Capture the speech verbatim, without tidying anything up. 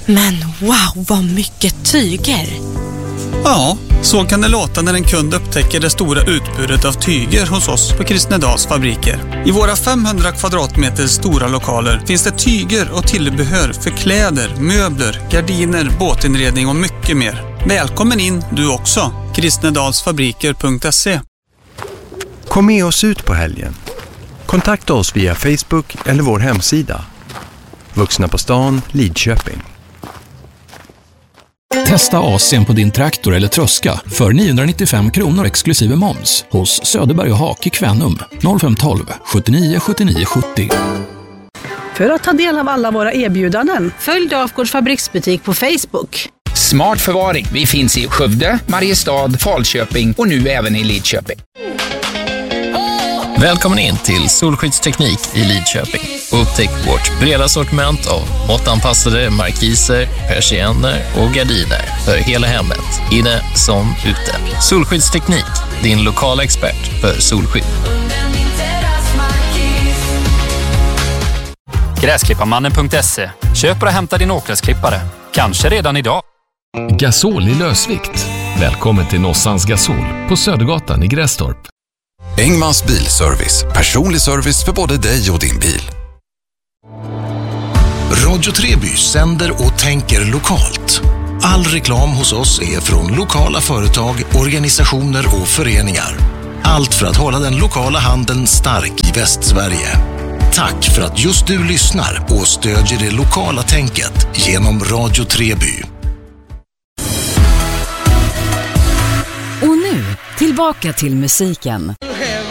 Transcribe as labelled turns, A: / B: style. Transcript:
A: Men wow, vad mycket tyger!
B: Ja, så kan det låta när en kund upptäcker det stora utbudet av tyger hos oss på Kristnedals fabriker. I våra femhundra kvadratmeter stora lokaler finns det tyger och tillbehör för kläder, möbler, gardiner, båtinredning och mycket mer. Välkommen in du också, kristnedalsfabriker punkt se.
C: Kom med oss ut på helgen. Kontakta oss via Facebook eller vår hemsida. Vuxna på stan, Lidköping.
D: Testa A C:n på din traktor eller tröska för niohundranittiofem kronor exklusive moms hos Söderberg och Hake Kvänum noll fem ett två sjuttionio sjuttionio sjuttio.
E: För att ta del av alla våra erbjudanden, följ Dafgårds fabriksbutik på Facebook.
F: Smart förvaring. Vi finns i Skövde, Mariestad, Falköping och nu även i Lidköping.
G: Välkommen in till Solskyddsteknik i Lidköping. Upptäck vårt breda sortiment av måttanpassade markiser, persienner och gardiner för hela hemmet, inne som ute. Solskyddsteknik, din lokala expert för solskydd.
H: Gräsklipparmannen punkt se. Köp och hämta din åkgräsklippare. Kanske redan idag.
I: Gasol i lösvikt. Välkommen till Nossans Gasol på Södergatan i Grästorp.
J: Engmans bilservice. Personlig service för både dig och din bil.
K: Radio Treby sänder och tänker lokalt. All reklam hos oss är från lokala företag, organisationer och föreningar. Allt för att hålla den lokala handeln stark i Västsverige. Tack för att just du lyssnar och stödjer det lokala tänket genom Radio Treby.
L: Och nu, tillbaka till musiken.